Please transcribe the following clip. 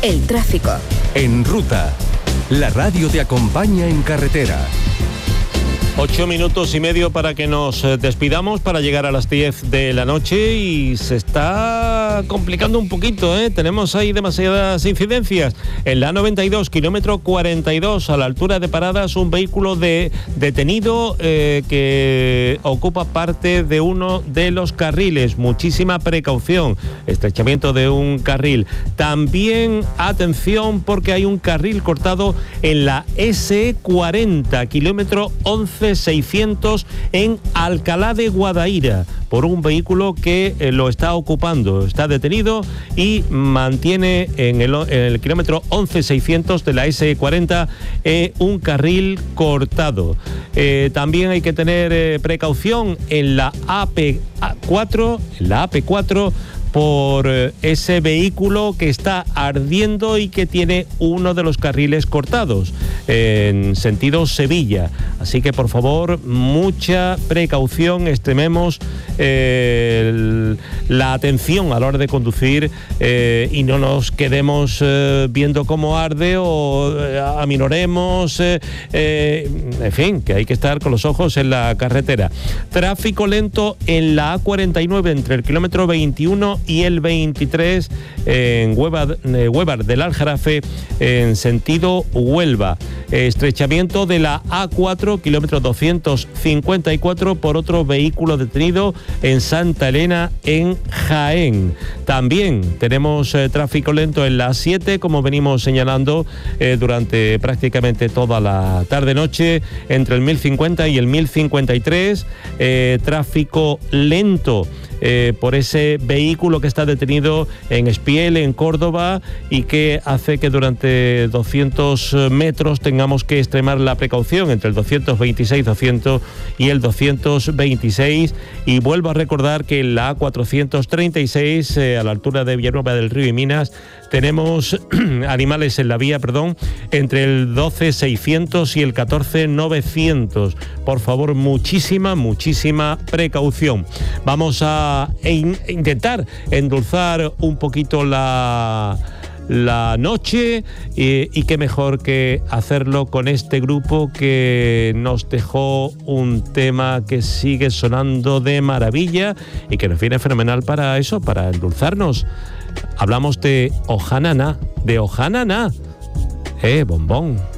El tráfico. En Ruta, la radio te acompaña en carretera. 8 minutos y medio para que nos despidamos, para llegar a las 10 de la noche, y se está complicando un poquito, ¿eh? Tenemos ahí demasiadas incidencias. En la A92, kilómetro 42, a la altura de Paradas, un vehículo detenido que ocupa parte de uno de los carriles. Muchísima precaución, estrechamiento de un carril. También atención, porque hay un carril cortado en la S40, kilómetro 11. 600 en Alcalá de Guadaira, por un vehículo que lo está ocupando. Está detenido y mantiene en el kilómetro 11,600 de la S40 un carril cortado. También hay que tener precaución en la AP4, por ese vehículo que está ardiendo y que tiene uno de los carriles cortados en sentido Sevilla. Así que, por favor, mucha precaución, extrememos la atención a la hora de conducir y no nos quedemos viendo cómo arde o aminoremos, en fin, que hay que estar con los ojos en la carretera. Tráfico lento en la A49 entre el kilómetro 21 y el 23 en Huevar del Aljarafe en sentido Huelva. Estrechamiento de la A4, kilómetro 254, por otro vehículo detenido en Santa Elena, en Jaén. También tenemos tráfico lento en la A7, como venimos señalando durante prácticamente toda la tarde-noche, entre el 1050 y el 1053. Tráfico lento por ese vehículo que está detenido en Espiel, en Córdoba, y que hace que durante 200 metros tengamos que extremar la precaución entre el 226, 200 y el 226. Y vuelvo a recordar que en la A436, a la altura de Villanueva del Río y Minas, tenemos animales en la vía, entre el 12,600 y el 14,900. Por favor, muchísima precaución. Vamos a intentar endulzar un poquito la noche y qué mejor que hacerlo con este grupo que nos dejó un tema que sigue sonando de maravilla y que nos viene fenomenal para eso, para endulzarnos. Hablamos de Ojanana, bombón.